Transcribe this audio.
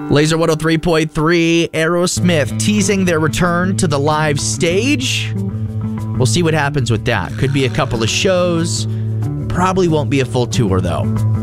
Laser 103.3, Aerosmith teasing their return to the live stage. We'll see what happens with that. Could be a couple of shows. Probably won't be a full tour, though.